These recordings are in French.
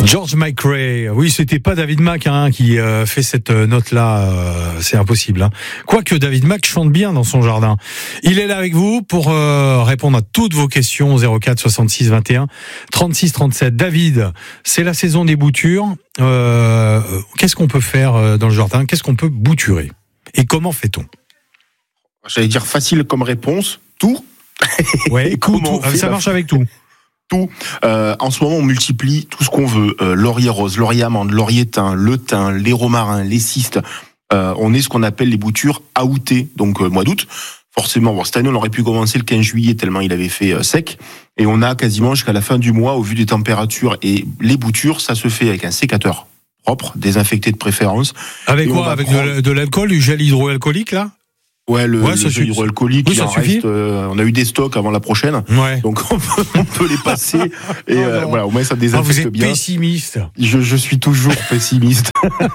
George McRae, oui, c'était pas David Mack qui fait cette note-là, c'est impossible. Quoique David Mack chante bien dans son jardin. Il est là avec vous pour répondre à toutes vos questions au 04 66 21 36 37. David, c'est la saison des boutures. Qu'est-ce qu'on peut faire dans le jardin ? Qu'est-ce qu'on peut bouturer ? Et comment fait-on ? J'allais dire facile comme réponse, tout. Ouais, tout, ça marche avec tout. Tout. En ce moment, on multiplie tout ce qu'on veut. Laurier rose, laurier amande, laurier thym, le thym, les romarins, les cistes. On est ce qu'on appelle les boutures aoûtées, donc mois d'août. Forcément, cette année, on aurait pu commencer le 15 juillet tellement il avait fait sec. Et on a quasiment jusqu'à la fin du mois au vu des températures. Et les boutures, ça se fait avec un sécateur propre, désinfecté de préférence. Avec quoi ? Avec de l'alcool, du gel hydroalcoolique, là ? Ouais, le gel hydroalcoolique, oui, il en reste. On a eu des stocks avant la prochaine, donc on peut les passer. Et voilà, au moins ça désinfecte bien. Vous êtes pessimiste. Je suis toujours pessimiste,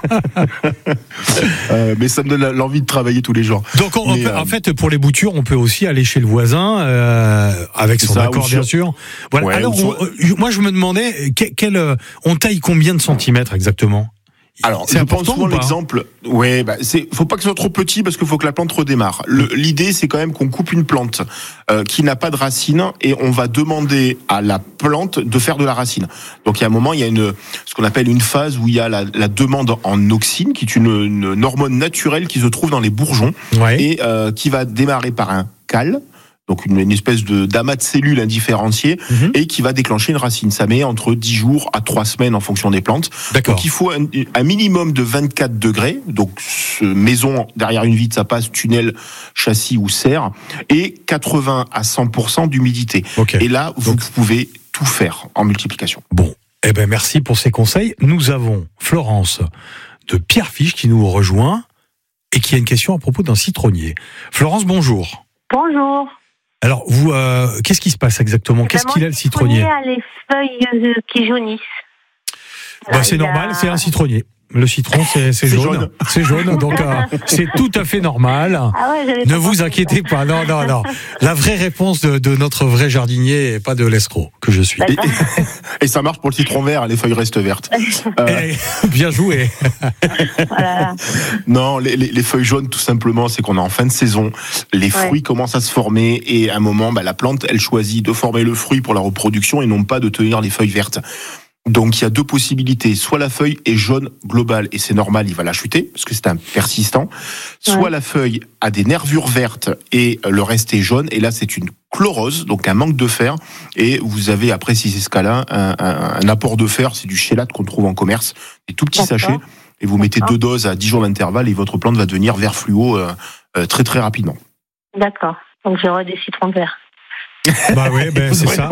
mais ça me donne l'envie de travailler tous les jours. Donc en fait, pour les boutures, on peut aussi aller chez le voisin avec son accord, bien sûr. Voilà. Ouais, alors, moi, je me demandais, on taille combien de centimètres exactement ? Alors, je pense souvent l'exemple. Ouais, faut pas que ce soit trop petit parce qu'il faut que la plante redémarre. L'idée, c'est quand même qu'on coupe une plante qui n'a pas de racine et on va demander à la plante de faire de la racine. Donc, il y a un moment, il y a ce qu'on appelle une phase où il y a la demande en auxine, qui est une hormone naturelle qui se trouve dans les bourgeons et qui va démarrer par un cale. Donc une espèce d'amas de cellules indifférenciées et qui va déclencher une racine. Ça met entre 10 jours à 3 semaines en fonction des plantes. D'accord. Donc il faut un minimum de 24 degrés. Donc maison derrière une vitre, ça passe tunnel, châssis ou serre. Et 80 à 100% d'humidité. Okay. Et là, vous pouvez tout faire en multiplication. Bon, merci pour ces conseils. Nous avons Florence de Pierrefiche qui nous rejoint et qui a une question à propos d'un citronnier. Florence, bonjour. Bonjour. Alors, vous, qu'est-ce qui se passe exactement ? Qu'est-ce qu'il a, le citronnier ? Il a les feuilles qui jaunissent. C'est normal, c'est un citronnier. Le citron, c'est jaune. C'est jaune, donc c'est tout à fait normal. Ne vous inquiétez pas. Non. La vraie réponse de notre vrai jardinier et pas de l'escroc que je suis. Et ça marche pour le citron vert, les feuilles restent vertes. Bien joué. Voilà. Non, les feuilles jaunes, tout simplement, c'est qu'on est en fin de saison. Les fruits commencent à se former et à un moment, la plante, elle choisit de former le fruit pour la reproduction et non pas de tenir les feuilles vertes. Donc il y a deux possibilités, soit la feuille est jaune globale et c'est normal, il va la chuter parce que c'est un persistant, soit la feuille a des nervures vertes et le reste est jaune et là c'est une chlorose, donc un manque de fer et vous avez après si c'est ce cas-là un apport de fer, c'est du chélate qu'on trouve en commerce, des tout petits sachets et vous mettez 2 doses à 10 jours d'intervalle et votre plante va devenir vert fluo très très rapidement. D'accord, donc j'aurai des citrons verts. C'est ça.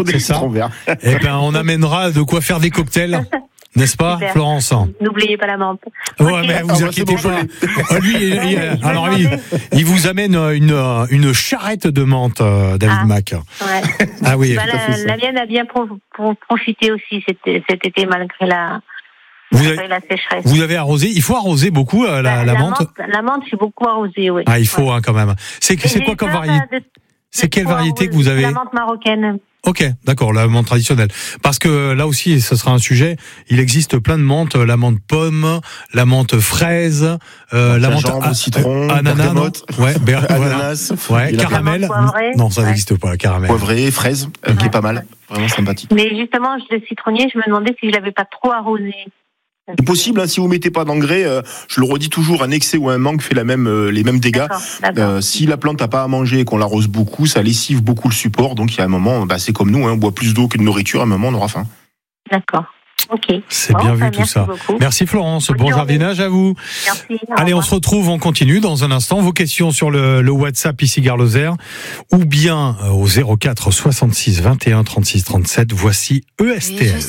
On amènera de quoi faire des cocktails, n'est-ce pas, super. Florence ? N'oubliez pas la menthe. Mais vous inquiétez pas. Lui, il vous amène une charrette de menthe, David Mack. Ouais. Ah oui. La mienne a bien profité aussi cet été malgré la sécheresse. Vous avez arrosé ? Il faut arroser beaucoup la menthe. La menthe, j'ai beaucoup arrosé, oui. Ah, il faut quand même. C'est quoi comme variété ? C'est quelle variété que vous avez ? La menthe marocaine. Ok, d'accord, la menthe traditionnelle. Parce que là aussi, ce sera un sujet, il existe plein de menthes, la menthe pomme, la menthe fraise, la menthe citron, ananas, ananas, caramel. Non, ça n'existe pas, caramel. Poivré, fraise, qui est pas mal, vraiment sympathique. Mais justement, le citronnier, je me demandais si je l'avais pas trop arrosé. C'est possible, si vous mettez pas d'engrais, je le redis toujours, un excès ou un manque fait les mêmes dégâts. D'accord. Si la plante n'a pas à manger et qu'on l'arrose beaucoup, ça lessive beaucoup le support. Donc il y a un moment, c'est comme nous, on boit plus d'eau que de nourriture, à un moment on aura faim. D'accord. Ok. C'est bien vu tout ça. Beaucoup. Merci Florence, bon jardinage à vous. Merci. Allez, on se retrouve, on continue dans un instant. Vos questions sur le WhatsApp ici Gare Lozère ou bien au 04 66 21 36 37. Voici ESTL.